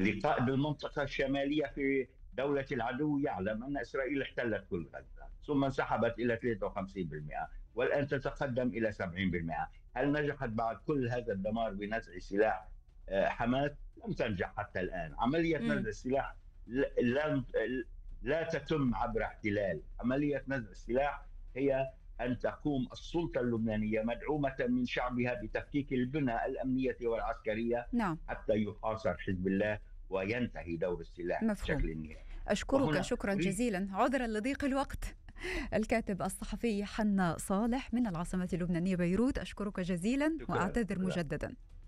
اللي قائد المنطقة الشمالية في دولة العدو يعلم أن إسرائيل احتلت كل غزة، ثم انسحبت إلى 53%، والآن تتقدم إلى 70%. هل نجحت بعد كل هذا الدمار بنزع سلاح حماس؟ لم تنجح حتى الآن. عملية نزع مم. السلاح لا لا تتم عبر احتلال. عملية نزع السلاح هي أن تقوم السلطة اللبنانية مدعومة من شعبها بتفكيك البنى الأمنية والعسكرية نعم. حتى يحاصر حزب الله وينتهي دور السلاح مفهوم. بشكل نهائي. أشكرك وهنا شكرا أريد جزيلا، عذرا لضيق الوقت. الكاتب الصحفي حنا صالح من العاصمة اللبنانية بيروت، أشكرك جزيلا شكرا وأعتذر شكرا. مجددا.